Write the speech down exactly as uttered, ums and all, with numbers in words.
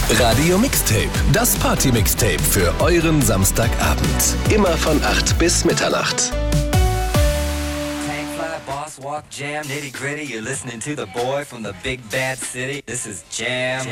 Radio Mixtape, das Party-Mixtape für euren Samstagabend. Immer von acht bis Mitternacht. Boss walk jam, nitty gritty. You're listening to the boy from the big bad city. This is Jam.